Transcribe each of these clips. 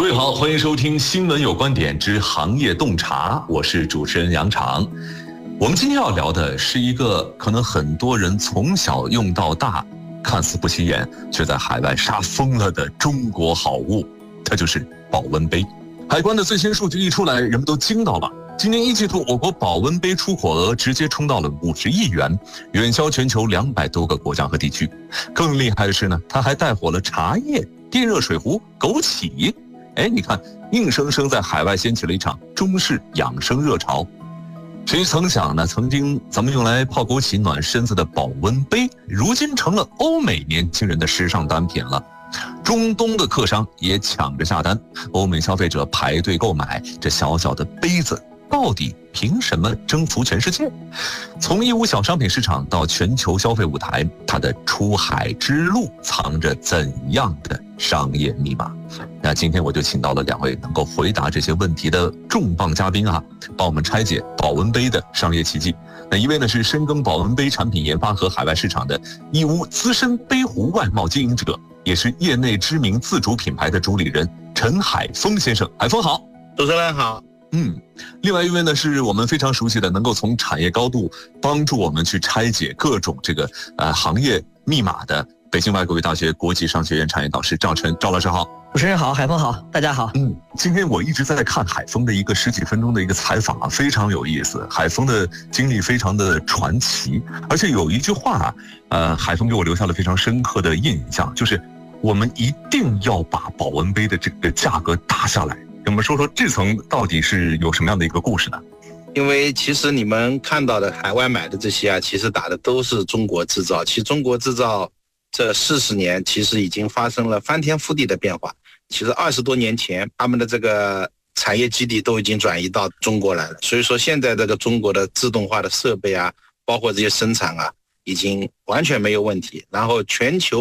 位好，欢迎收听新闻有观点之行业洞察，我是主持人杨常。我们今天要聊的是一个可能很多人从小用到大，看似不起眼，却在海外杀疯了的中国好物，它就是保温杯。海关的最新数据一出来，人们都惊到了。今年一季度，我国保温杯出口额直接冲到了50亿元，远销全球200多个国家和地区。更厉害的是呢，它还带火了茶叶、电热水壶、枸杞。你看，硬生生在海外掀起了一场中式养生热潮。谁曾想呢，曾经咱们用来泡枸杞暖身子的保温杯，如今成了欧美年轻人的时尚单品了。中东的客商也抢着下单，欧美消费者排队购买这小小的杯子。到底凭什么征服全世界？从义乌小商品市场到全球消费舞台，它的出海之路藏着怎样的商业密码？那今天我就请到了2位能够回答这些问题的重磅嘉宾啊，帮我们拆解保温杯的商业奇迹。那一位呢是深耕保温杯产品研发和海外市场的义乌资深杯壶外贸经营者，也是业内知名自主品牌的主理人陈海峰先生。海峰好。 主持人好。 另外一位呢是我们非常熟悉的，能够从产业高度帮助我们去拆解各种这个行业密码的北京外国语大学国际商学院产业导师赵晨。赵老师好。 主持人好，海峰好，大家好。 今天我一直在看海峰的一个10几分钟的一个采访啊，非常有意思。海峰的经历非常的传奇，而且有一句话海峰给我留下了非常深刻的印象，就是我们一定要把保温杯的这个价格打下来。我们说说这层到底是有什么样的一个故事呢？ 因为其实你们看到的海外买的这些啊，其实打的都是中国制造。其实中国制造这40年其实已经发生了翻天覆地的变化。其实20多年前他们的这个产业基地都已经转移到中国来了，所以说现在这个中国的自动化的设备啊，包括这些生产啊，已经完全没有问题。然后全球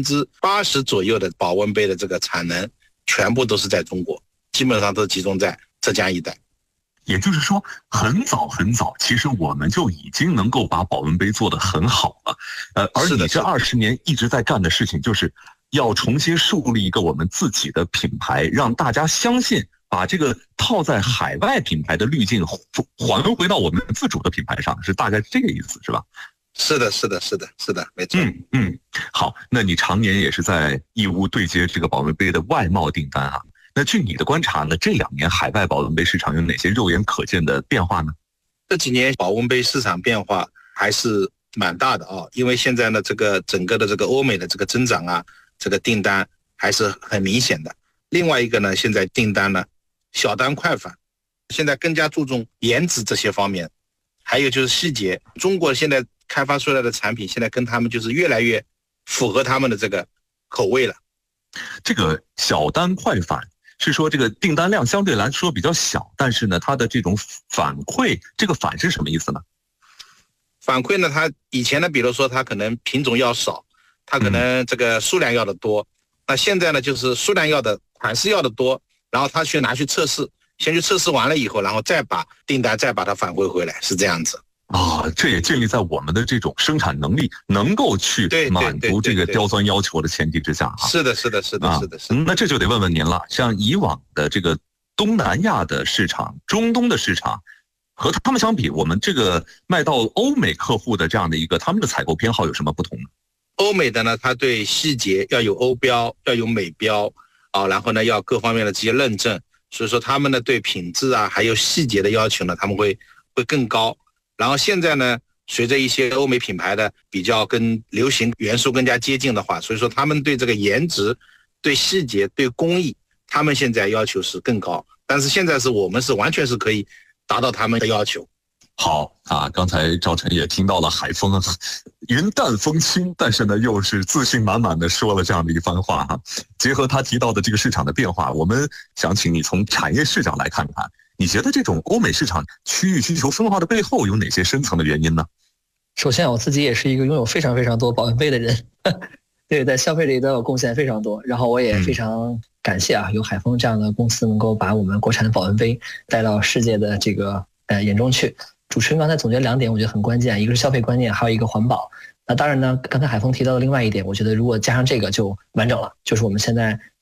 80%左右的保温杯的这个产能全部都是在中国，基本上都集中在浙江一带。 也就是说，很早很早，其实我们就已经能够把保温杯做得很好了。而你这20年一直在干的事情，就是要重新树立一个我们自己的品牌，让大家相信，把这个套在海外品牌的滤镜还回到我们自主的品牌上，是大概这个意思，是吧？ 是的，没错。 好，那你常年也是在义乌对接这个保温杯的外贸订单啊。那据你的观察呢，这2年海外保温杯市场有哪些肉眼可见的变化呢？ 这几年保温杯市场变化还是蛮大的啊，因为现在呢，这个整个的这个欧美的这个增长啊，这个订单还是很明显的。另外一个呢，现在订单呢小单快返，现在更加注重颜值这些方面，还有就是细节。中国现在开发出来的产品，现在跟他们就是越来越符合他们的这个口味了。 这个小单快返是说这个订单量相对来说比较小，但是呢，它的这种反馈，这个反是什么意思呢？ 反馈呢，它以前呢，比如说它可能品种要少，它可能这个数量要的多，那现在呢，就是数量要的款式要的多，然后他拿去测试，先去测试完了以后，然后再把订单再把它返回回来，是这样子。 这也建立在我们的这种生产能力能够去满足这个刁钻要求的前提之下啊。 是的。 那这就得问问您了，像以往的这个东南亚的市场、中东的市场，和他们相比，我们这个卖到欧美客户的这样的一个他们的采购偏好有什么不同呢？ 欧美的呢，它对细节要有欧标，要有美标啊，然后呢要各方面的这些认证，所以说他们呢对品质啊还有细节的要求呢，他们会更高。然后现在呢，随着一些欧美品牌的比较跟流行元素更加接近的话，所以说他们对这个颜值、对细节、对工艺，他们现在要求是更高。但是现在我们是完全是可以达到他们的要求。 好啊，刚才赵晨也听到了海峰云淡风轻，但是呢又是自信满满的说了这样的一番话哈。结合他提到的这个市场的变化，我们想请你从产业视角来看看，你觉得这种欧美市场区域需求分化的背后有哪些深层的原因呢？ 首先我自己也是一个拥有非常非常多保温杯的人，对，在消费里都有贡献非常多。然后我也非常感谢有海峰这样的公司能够把我们国产的保温杯带到世界的这个眼中去。主持人刚才总结2点，我觉得很关键，一个是消费观念，还有一个环保。那当然呢，刚才海峰提到的另外一点，我觉得如果加上这个就完整了，就是我们现在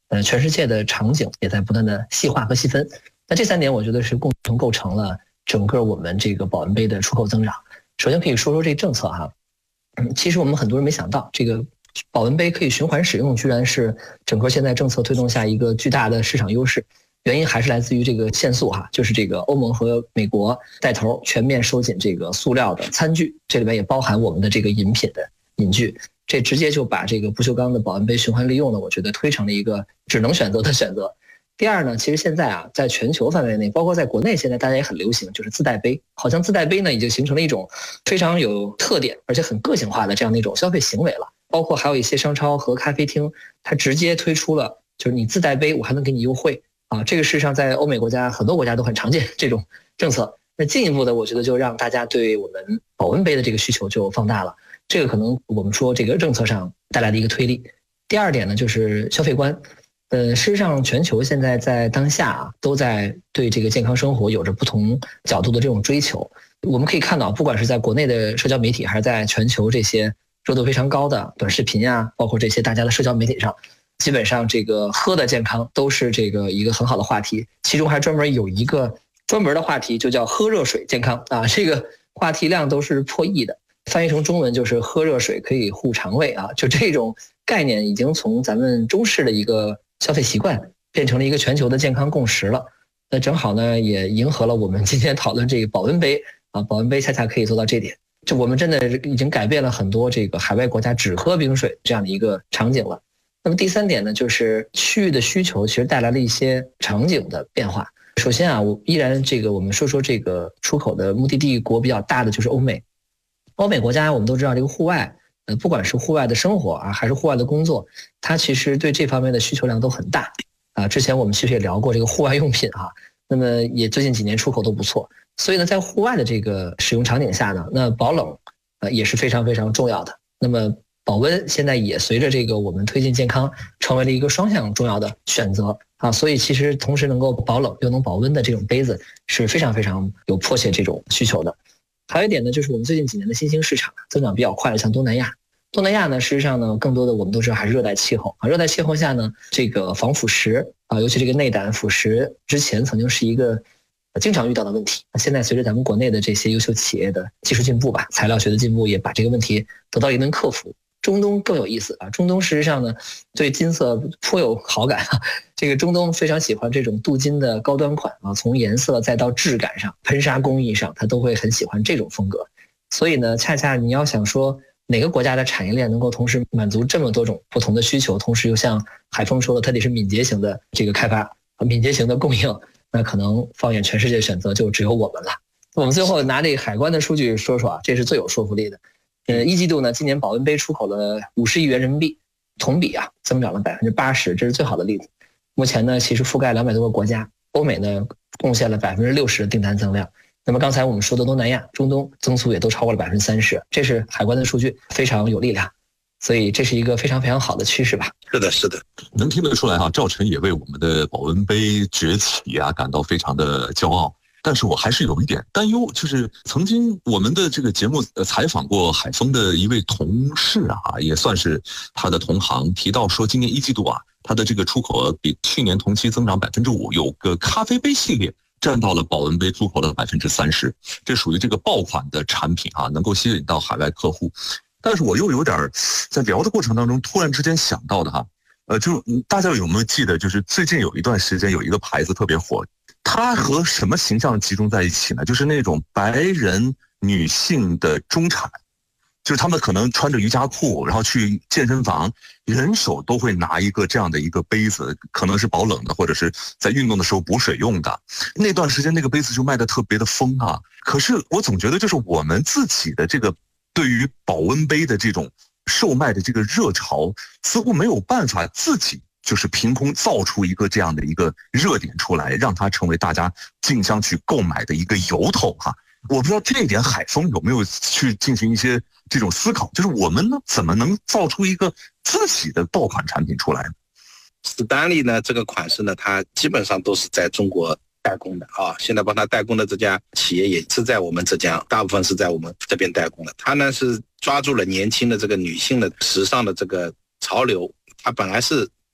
全世界的场景也在不断的细化和细分。那这3点我觉得是共同构成了整个我们这个保温杯的出口增长。首先可以说说这政策哈，其实我们很多人没想到，这个保温杯可以循环使用，居然是整个现在政策推动下一个巨大的市场优势。原因还是来自于这个限塑哈，就是这个欧盟和美国带头全面收紧这个塑料的餐具，这里面也包含我们的这个饮品的饮具，这直接就把这个不锈钢的保温杯循环利用呢，我觉得推成了一个只能选择的选择。第二呢，其实现在啊，在全球范围内，包括在国内，现在大家也很流行，就是自带杯。好像自带杯呢，已经形成了一种非常有特点，而且很个性化的这样的一种消费行为了。包括还有一些商超和咖啡厅，它直接推出了，就是你自带杯，我还能给你优惠啊。这个事实上在欧美国家很多国家都很常见这种政策。那进一步的，我觉得就让大家对我们保温杯的这个需求就放大了。这个可能我们说这个政策上带来的一个推力。第二点呢，就是消费观。事实上，全球现在在当下啊，都在对这个健康生活有着不同角度的这种追求。我们可以看到，不管是在国内的社交媒体，还是在全球这些热度非常高的短视频啊，包括这些大家的社交媒体上，基本上这个喝的健康都是这个一个很好的话题。其中还专门有一个专门的话题，就叫喝热水健康啊，这个话题量都是破亿的。翻译成中文就是喝热水可以护肠胃啊，就这种概念已经从咱们中式的一个消费习惯变成了一个全球的健康共识了。那正好呢，也迎合了我们今天讨论这个保温杯啊，保温杯恰恰可以做到这点。就我们真的已经改变了很多这个海外国家只喝冰水这样的一个场景了。那么第三点呢，就是区域的需求其实带来了一些场景的变化。首先啊，我依然我们说说这个出口的目的地国比较大的就是欧美。欧美国家我们都知道，这个户外不管是户外的生活啊，还是户外的工作，它其实对这方面的需求量都很大啊。之前我们其实也聊过这个户外用品啊，那么也最近几年出口都不错。所以呢，在户外的这个使用场景下呢，那保冷也是非常非常重要的。那么保温现在也随着这个我们推进健康，成为了一个双向重要的选择啊。所以其实同时能够保冷又能保温的这种杯子是非常非常有迫切这种需求的。还有一点呢，就是我们最近几年的新兴市场增长比较快的，像东南亚。东南亚呢，事实上呢，更多的我们都知道还是热带气候啊。热带气候下呢，这个防腐蚀啊，尤其这个内胆腐蚀，之前曾经是一个经常遇到的问题。现在随着咱们国内的这些优秀企业的技术进步吧，材料学的进步，也把这个问题得到一定克服。中东更有意思啊，中东事实上呢，对金色颇有好感啊。这个中东非常喜欢这种镀金的高端款啊，从颜色再到质感上、喷砂工艺上，他都会很喜欢这种风格。所以呢，恰恰你要想说哪个国家的产业链能够同时满足这么多种不同的需求，同时又像海峰说的，它得是敏捷型的这个开发、敏捷型的供应，那可能放眼全世界选择就只有我们了。我们最后拿这个海关的数据说说啊，这是最有说服力的。一季度呢，今年保温杯出口了50亿元人民币，同比啊增长了80%，这是最好的例子。目前呢，其实覆盖200多个国家，欧美呢贡献了60%的订单增量。那么刚才我们说的东南亚、中东增速也都超过了30%，这是海关的数据，非常有力量。所以这是一个非常非常好的趋势吧？ 是的，是的， 能听得出来哈，赵晨也为我们的保温杯崛起啊感到非常的骄傲。但是我还是有一点担忧，就是曾经我们的这个节目采访过海丰的一位同事啊，也算是他的同行，提到说今年一季度啊，他的这个出口额比去年同期增长5%，有个咖啡杯系列占到了保温杯出口的30%，这属于这个爆款的产品啊，能够吸引到海外客户。但是我又有点在聊的过程当中突然之间想到的哈，就大家有没有记得，就是最近有一段时间有一个牌子特别火。它和什么形象集中在一起呢？就是那种白人女性的中产，就是他们可能穿着瑜伽裤，然后去健身房，人手都会拿一个这样的一个杯子，可能是保冷的，或者是在运动的时候补水用的。那段时间那个杯子就卖得特别的疯啊。可是我总觉得就是我们自己的这个对于保温杯的这种售卖的这个热潮，似乎没有办法自己就是凭空造出一个这样的一个热点出来，让它成为大家竞相去购买的一个由头哈。我不知道这一点海丰有没有去进行一些这种思考，就是我们呢怎么能造出一个自己的爆款产品出来呢？ 史丹利呢这个款式呢，它基本上都是在中国代工的啊。现在帮它代工的这家企业也是在我们浙江，大部分是在我们这边代工的。它呢是抓住了年轻的这个女性的时尚的这个潮流，它本来是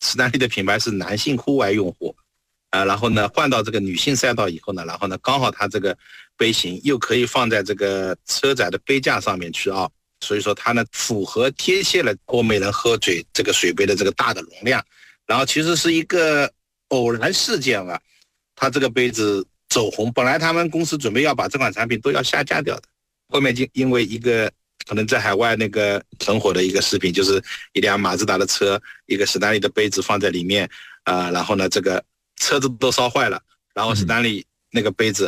史丹利的品牌是男性户外用户，然后呢换到这个女性赛道以后呢，然后呢刚好它这个杯型又可以放在这个车载的杯架上面去啊，所以说它呢符合贴切了欧美人喝水这个水杯的这个大的容量。然后其实是一个偶然事件吧，它这个杯子走红，本来他们公司准备要把这款产品都要下架掉的，后面就因为一个可能在海外那个很火的一个视频，就是一辆马自达的车，一个史丹利的杯子放在里面，然后呢这个车子都烧坏了，然后史丹利那个杯子